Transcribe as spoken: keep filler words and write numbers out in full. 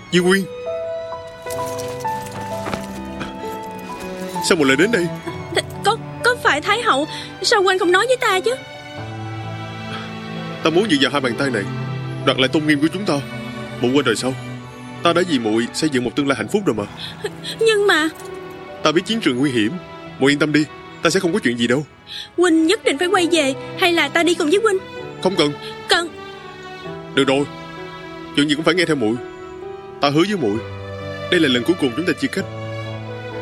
Di Quyên, sao muội lại đến đây? Th có có phải Thái hậu? Sao huynh không nói với ta chứ? Ta muốn dựa vào hai bàn tay này đoạt lại tôn nghiêm của chúng ta. Muội quên rồi sao? Ta đã vì muội xây dựng một tương lai hạnh phúc rồi mà. Nhưng mà Ta biết chiến trường nguy hiểm, muội yên tâm đi, ta sẽ không có chuyện gì đâu. huynh nhất định phải quay về, hay là ta đi cùng với huynh? Không cần. Cần. Được rồi, chuyện gì cũng phải nghe theo muội. Ta hứa với muội, đây là lần cuối cùng chúng ta chia cách.